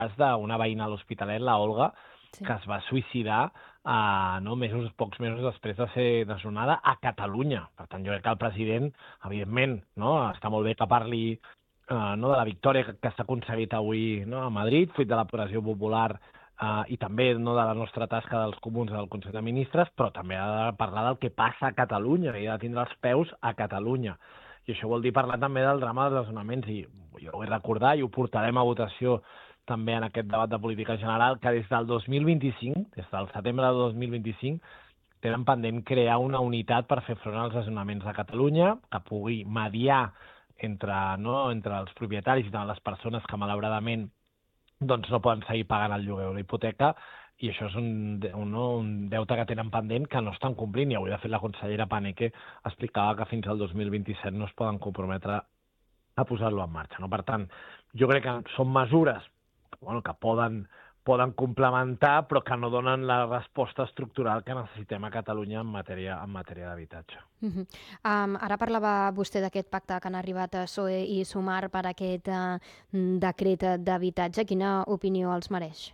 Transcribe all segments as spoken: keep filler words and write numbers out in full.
cas d'una veïna a l'Hospitalet, la Olga, Sí. que es va suïcidar uh, no, mesos, pocs mesos després de ser desnonada a Catalunya. Per tant, jo crec que el president, evidentment, no, està molt bé que parli uh, no, de la victòria que, que s'ha aconseguit avui, no, a Madrid, fruit de la pressió popular uh, i també, no, de la nostra tasca dels comuns del Consell de Ministres, però també ha de parlar del que passa a Catalunya i ha de tindre els peus a Catalunya. I això vol dir parlar també del drama dels desnonaments, i jo ho vull recordar i ho portarem a votació també en aquest debat de política general, que des del dos mil vint-i-cinc, des del setembre del dos mil vint-i-cinc, tenen pendent crear una unitat per fer front als desnonaments a Catalunya, que pugui mediar entre, no, entre els propietaris i les persones que malauradament doncs, no poden seguir pagant el lloguer o la hipoteca, i això és un, un, un deute que tenen pendent que no estan complint, i avui de fet la consellera Paneque explicava que fins al dos mil vint-i-set no es poden comprometre a posar-lo en marxa. No? Per tant, jo crec que són mesures bueno, que poden, poden complementar, però que no donen la resposta estructural que necessitem a Catalunya en matèria, en matèria d'habitatge. Uh -huh. um, ara parlava vostè d'aquest pacte que han arribat a P S O E i Sumar per aquest uh, decret d'habitatge. Quina opinió els mereix?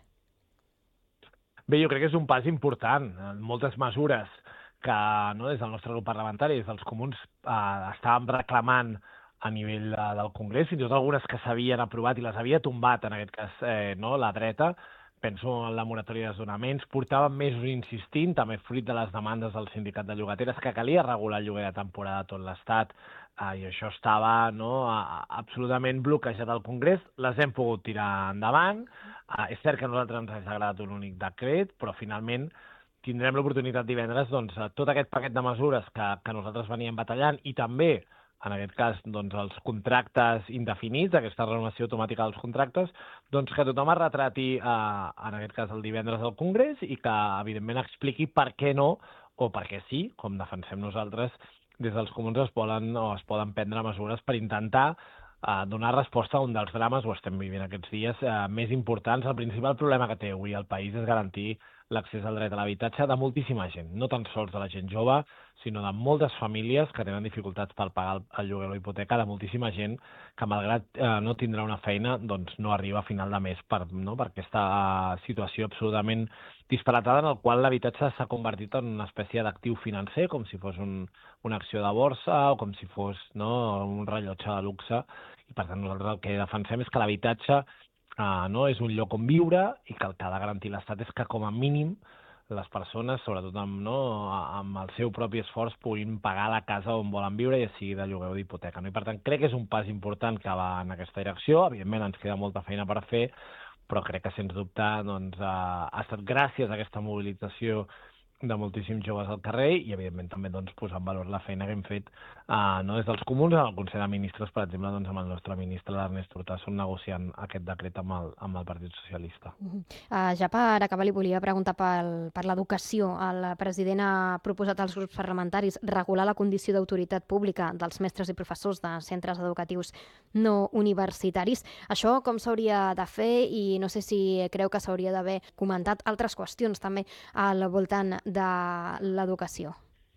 Bé, jo crec que és un pas important. Moltes mesures que no, des del nostre grup parlamentari, des dels comuns, eh, estàvem reclamant a nivell de, del Congrés, fins i tot algunes que s'havien aprovat i les havia tombat, en aquest cas, eh, no, la dreta, penso en la moratòria de desnonaments, portàvem mesos insistint, també fruit de les demandes del sindicat de llogateres, que calia regular el lloguer de temporada a tot l'Estat, eh, i això estava no, a, a, absolutament bloquejat al Congrés. Les hem pogut tirar endavant. Eh, és cert que a nosaltres ens ha agradat un únic decret, però finalment tindrem l'oportunitat divendres, doncs, tot aquest paquet de mesures que, que nosaltres veníem batallant, i també en aquest cas, doncs, els contractes indefinits, aquesta renovació automàtica dels contractes, doncs que tothom es retrati, eh, en aquest cas, el divendres al Congrés i que, evidentment, expliqui per què no o per què sí, com defensem nosaltres, des dels comuns es poden, o es poden prendre mesures per intentar eh, donar resposta a un dels drames, ho estem vivint aquests dies, eh, més importants. El principal problema que té avui el país és garantir l'accés al dret a l'habitatge de moltíssima gent, no tan sols de la gent jove, sinó de moltes famílies que tenen dificultats per pagar el lloguer o la hipoteca, de moltíssima gent que, malgrat eh, no tindrà una feina, doncs no arriba a final de mes per, no, per aquesta uh, situació absolutament disparatada en el qual l'habitatge s'ha convertit en una espècie d'actiu financer, com si fos un, una acció de borsa o com si fos no, un rellotge de luxe. I per tant nosaltres el que defensem és que l'habitatge Uh, no, és un lloc on viure i que el que ha de garantir l'Estat és que com a mínim les persones, sobretot amb, no, amb el seu propi esforç, puguin pagar la casa on volen viure, ja sigui de lloguer o d'hipoteca. No? I per tant crec que és un pas important que va en aquesta direcció. Evidentment ens queda molta feina per fer, però crec que sens dubte doncs, uh, ha estat gràcies a aquesta mobilització de moltíssims joves al carrer i, evidentment, també doncs, posar en valor la feina que hem fet uh, no, des dels comuns, en el Consell de Ministres, per exemple, doncs, amb el nostre ministre, l'Ernest Urtasun, negociant aquest decret amb el, amb el Partit Socialista. Uh -huh. uh, ja per acabar, li volia preguntar pel, per l'educació. El president ha proposat als grups parlamentaris regular la condició d'autoritat pública dels mestres i professors de centres educatius no universitaris. Això com s'hauria de fer i no sé si creu que s'hauria d'haver comentat altres qüestions també al voltant de l'educació.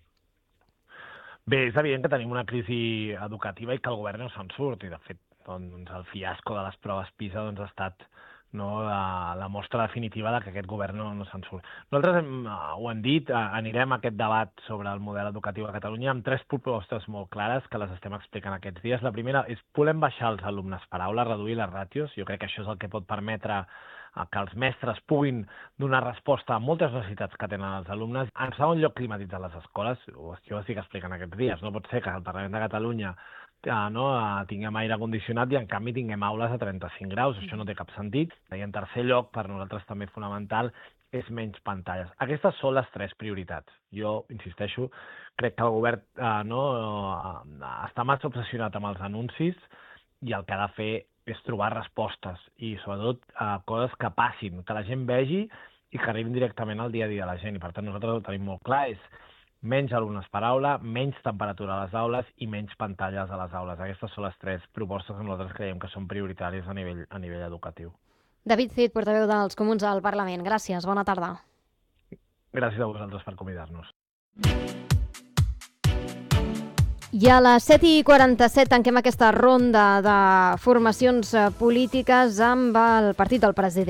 Bé, és evident que tenim una crisi educativa i que el govern no se'n surt, i de fet doncs, el fiasco de les proves PISA doncs, ha estat no, la, la mostra definitiva de que aquest govern no, no se'n surt. Nosaltres hem, ho hem dit, anirem a aquest debat sobre el model educatiu a Catalunya amb tres propostes molt clares que les estem explicant aquests dies. La primera és volem baixar els alumnes per aula, reduir les ràtios. Jo crec que això és el que pot permetre que els mestres puguin donar resposta a moltes necessitats que tenen els alumnes. En segon lloc, climatitzar les escoles. Jo ho estic explicant aquests dies. No pot ser que el Parlament de Catalunya Uh, no, uh, tinguem aire condicionat i en canvi tinguem aules a trenta-cinc graus, això no té cap sentit. I en tercer lloc, per nosaltres també fonamental, és menys pantalles. Aquestes són les tres prioritats. Jo, insisteixo, crec que el govern uh, no, uh, està massa obsessionat amb els anuncis i el que ha de fer és trobar respostes i sobretot uh, coses que passin, que la gent vegi i que arribin directament al dia a dia de la gent. I per tant nosaltres ho tenim molt clar, és menys alumnes per aula, menys temperatura a les aules i menys pantalles a les aules. Aquestes són les tres propostes que nosaltres creiem que són prioritàries a nivell, a nivell educatiu. David Cid, portaveu dels Comuns al Parlament. Gràcies, bona tarda. Gràcies a vosaltres per convidar-nos. I a les set i quaranta-set tanquem aquesta ronda de formacions polítiques amb el partit del president.